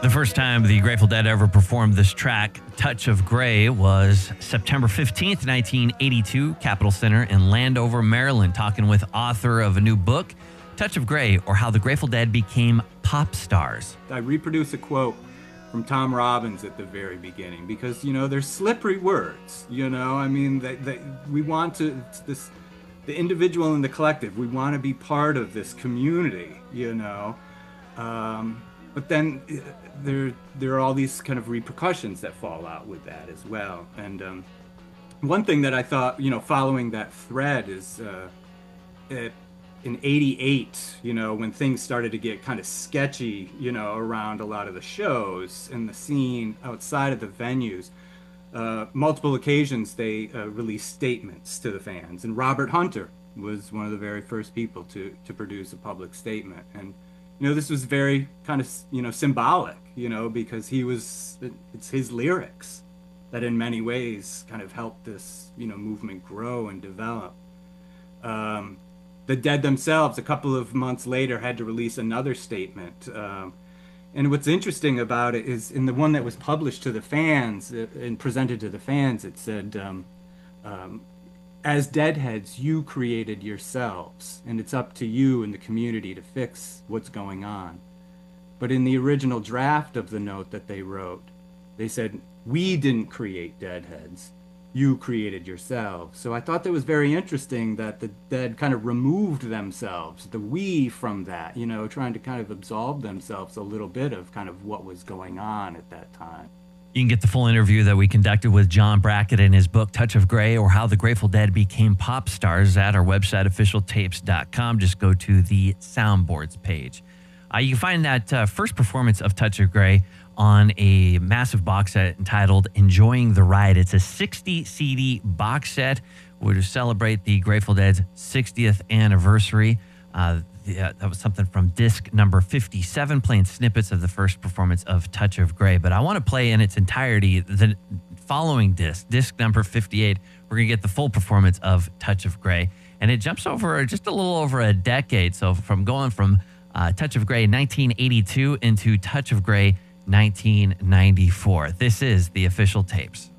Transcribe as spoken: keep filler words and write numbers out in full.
The first time the Grateful Dead ever performed this track, Touch of Grey, was September fifteenth, nineteen eighty-two, Capitol Center in Landover, Maryland, talking with author of a new book, Touch of Grey, or How the Grateful Dead Became Pop Stars. I reproduce a quote from Tom Robbins at the very beginning because, you know, they're slippery words, you know, I mean, they, they, we want to, this, the individual and the collective, we want to be part of this community, you know, um, but then there, there are all these kind of repercussions that fall out with that as well. And um, one thing that I thought, you know, following that thread is uh, it, in eighty-eight, you know, when things started to get kind of sketchy, you know, around a lot of the shows and the scene outside of the venues, uh, multiple occasions they uh, released statements to the fans. And Robert Hunter was one of the very first people to, to produce a public statement. And, you know, this was very kind of, you know, symbolic, you know, because he was, it's his lyrics that in many ways kind of helped this, you know, movement grow and develop. Um, The Dead themselves, a couple of months later, had to release another statement. Um, and what's interesting about it is in the one that was published to the fans uh, and presented to the fans, it said, um, um, as Deadheads, you created yourselves, and it's up to you and the community to fix what's going on. But in the original draft of the note that they wrote, they said, we didn't create Deadheads. You created yourselves. So I thought that was very interesting that the Dead kind of removed themselves, the we from that, you know, trying to kind of absolve themselves a little bit of kind of what was going on at that time. You can get the full interview that we conducted with John Brackett in his book, Touch of Grey, or How the Grateful Dead Became Pop Stars at our website, official tapes dot com. Just go to the Soundboards page. Uh, you can find that uh, first performance of Touch of Grey on a massive box set entitled Enjoying the Ride. It's a sixty C D box set to celebrate the Grateful Dead's sixtieth anniversary. Uh, yeah, that was something from disc number fifty-seven, playing snippets of the first performance of Touch of Grey. But I want to play in its entirety the following disc, disc number fifty-eight. We're going to get the full performance of Touch of Grey. And it jumps over just a little over a decade. So from going from uh, Touch of Grey nineteen eighty-two into Touch of Grey nineteen ninety-four. This is the Official Tapes.